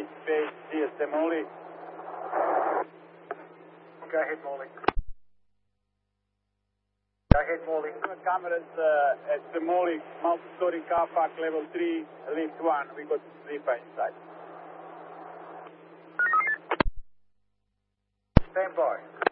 space, CSM Molly. Go ahead, Morley. Go ahead, Morley. Cameras at the Molly multi-story car park level 3, lift 1. We got sleeper inside. Stand by.